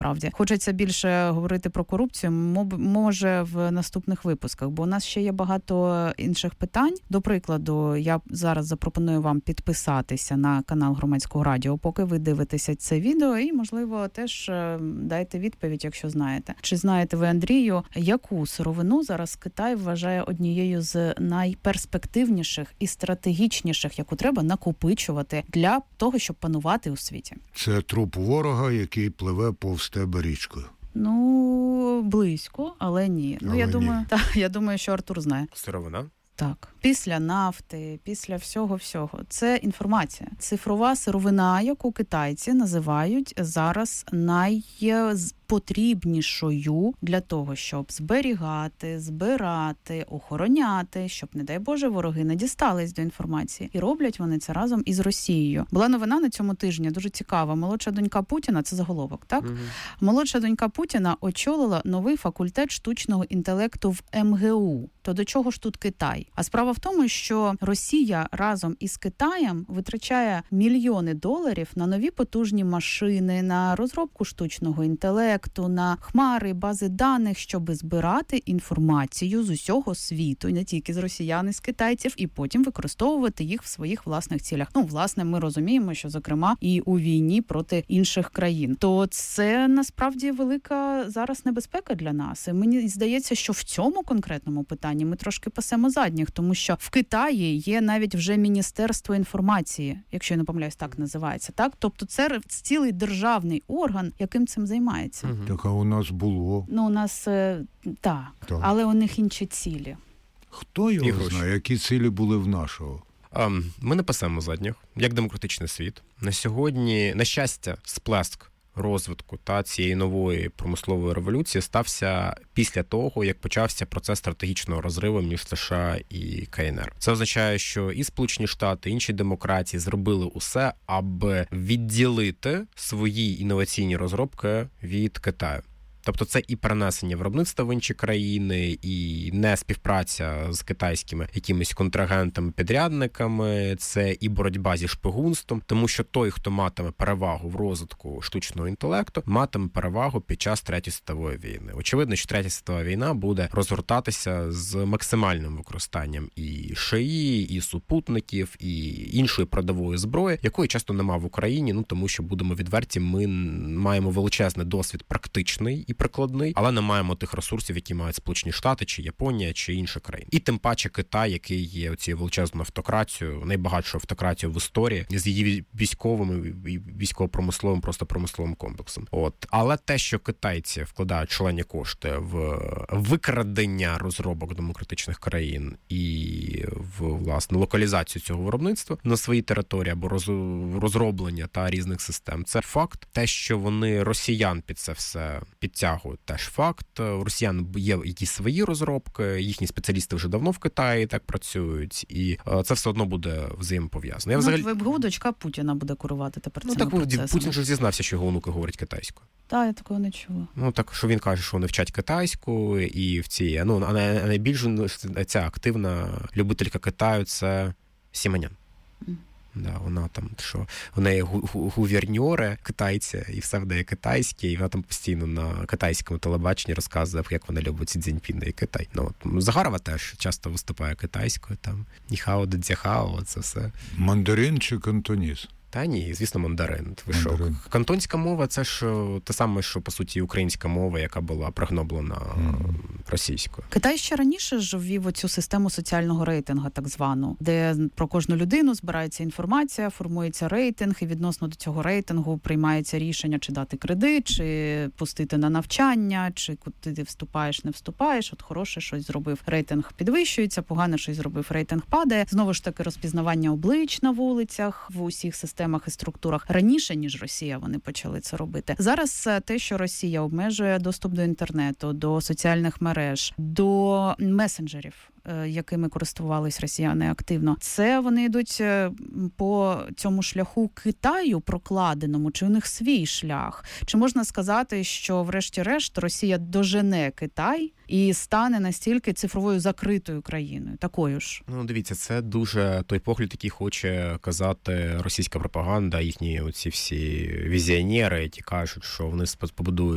насправді. Хочеться більше говорити про корупцію, може в наступних випусках, бо у нас ще є багато інших питань. До прикладу, я зараз запропоную вам підписатися на канал Громадського радіо, поки ви дивитеся це відео, і, можливо, теж дайте відповідь, якщо знаєте. Чи знаєте ви, Андрію, яку сировину зараз Китай вважає однією з найперспективніших і стратегічніших, яку треба накопичувати для того, щоб панувати у світі? Це труп ворога, який пливе повз тебе річкою. Ну, близько, але ні. Але я думаю, що Артур знає. Сировина? Так. Після нафти, після всього-всього. Це інформація. Цифрова сировина, яку китайці називають зараз найпотрібнішою для того, щоб зберігати, збирати, охороняти, щоб, не дай Боже, вороги не дістались до інформації. І роблять вони це разом із Росією. Була новина на цьому тижні, дуже цікава. Молодша донька Путіна, це заголовок, так? Угу. Молодша донька Путіна очолила новий факультет штучного інтелекту в МГУ. То до чого ж тут Китай? А справа в тому, що Росія разом із Китаєм витрачає мільйони доларів на нові потужні машини, на розробку штучного інтелекту, на хмари, бази даних, щоб збирати інформацію з усього світу, і не тільки з росіян, і з китайців, і потім використовувати їх в своїх власних цілях. Ну, власне, ми розуміємо, що, зокрема, і у війні проти інших країн. То це, насправді, велика зараз небезпека для нас. І мені здається, що в цьому конкретному питанні ми трошки пасемо задніх, тому що в Китаї є навіть вже Міністерство інформації, якщо я не помиляюсь, так називається, так? Тобто це цілий державний орган, яким цим займається. Угу. Так, а у нас було. Ну, у нас, так, але у них інші цілі. Хто його знає, які цілі були в нашого? Ми не пасемо задніх, як демократичний світ. На сьогодні, на щастя, сплеск розвитку та цієї нової промислової революції стався після того, як почався процес стратегічного розриву між США і КНР. Це означає, що і Сполучені Штати, і інші демократії зробили усе, аби відділити свої інноваційні розробки від Китаю. Тобто це і перенесення виробництва в інші країни, і не співпраця з китайськими якимись контрагентами, підрядниками, це і боротьба зі шпигунством, тому що той, хто матиме перевагу в розвитку штучного інтелекту, матиме перевагу під час Третьої світової війни. Очевидно, що Третя світова війна буде розгортатися з максимальним використанням і ШІ, і супутників, і іншої передової зброї, якої часто нема в Україні, ну тому що, будемо відверті, ми маємо величезний досвід практичний і прикладний, але не маємо тих ресурсів, які мають Сполучені Штати, чи Японія, чи інші країни. І тим паче Китай, який є оцією величезною автократією, найбагатшою автократією в історії, з її військовим і військово-промисловим, просто промисловим комплексом. Але те, що китайці вкладають шалені кошти в викрадення розробок демократичних країн і в, власне, локалізацію цього виробництва на своїй території або розроблення та різних систем, це факт. Те, що вони росіян під це все підтягують, теж факт. У росіян є якісь свої розробки, їхні спеціалісти вже давно в Китаї так працюють, і це все одно буде взаємопов'язано. ВГУ дочка Путіна буде керувати тепер цим процесом. Путін же зізнався, що його онуки говорять китайською. Так, я такого не чула. Ну, так, що він каже, що вони вчать китайську, і в цій, а найбільш ця активна любителька Китаю – це Сімонян. Да, вона там, що в неї гуверньори китайці, і все в неї китайське, і вона там постійно на китайському телебаченні розказує, як вона любить Сі Цзіньпіна і Китай. Загарова теж часто виступає китайською, там, ніхао, дедзяхао, це все. Мандарин чи кантоніс? Та ні, звісно, мандарин. Кантонська мова – це ж те саме, що, по суті, українська мова, яка була пригноблена російською. Китай ще раніше ж ввів оцю систему соціального рейтингу, так звану, де про кожну людину збирається інформація, формується рейтинг, і відносно до цього рейтингу приймається рішення, чи дати кредит, чи пустити на навчання, чи куди ти вступаєш, не вступаєш. От хороше щось зробив, рейтинг підвищується, погане щось зробив, рейтинг падає. Знову ж таки, розпізнавання облич на вулицях в усіх системах і структурах раніше, ніж Росія, вони почали це робити. Зараз те, що Росія обмежує доступ до інтернету, до соціальних мереж, до месенджерів, якими користувались росіяни активно, це вони йдуть по цьому шляху Китаю прокладеному, чи у них свій шлях? Чи можна сказати, що врешті-решт Росія дожене Китай і стане настільки цифровою закритою країною, такою ж? Ну, дивіться, це дуже той погляд, який хоче казати російська пропаганда, їхні оці всі візіонери, які кажуть, що вони побудують